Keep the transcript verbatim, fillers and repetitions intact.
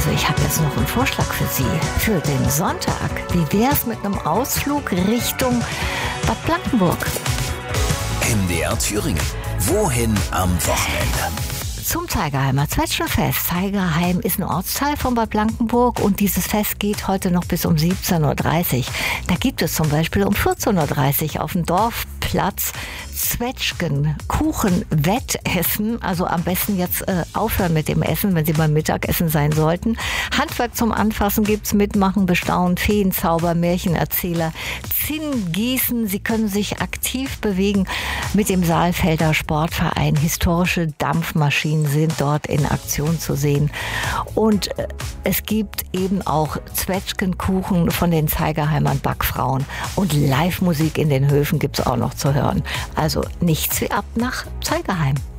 Also ich habe jetzt noch einen Vorschlag für Sie, für den Sonntag. Wie wär's mit einem Ausflug Richtung Bad Blankenburg? M D R Thüringen. Wohin am Wochenende? Zum Zeigerheimer Zwetschgenfest. Zeigerheim ist ein Ortsteil von Bad Blankenburg und dieses Fest geht heute noch bis um siebzehn Uhr dreißig. Da gibt es zum Beispiel um vierzehn Uhr dreißig auf dem Dorfplatz Zwetschgenkuchen-Wettessen. Also am besten jetzt äh, aufhören mit dem Essen, wenn Sie beim Mittagessen sein sollten. Handwerk zum Anfassen gibt's, mitmachen, bestaunen, Feenzauber, Märchenerzähler, Zinn gießen. Sie können sich aktiv bewegen mit dem Saalfelder Sportverein. Historische Dampfmaschinen sind dort in Aktion zu sehen. Und äh, es gibt eben auch Zwetschgenkuchen von den Zeigerheimern Backfrauen. Und Live-Musik in den Höfen gibt's auch noch zu hören. Also nichts wie ab nach Zeigerheim.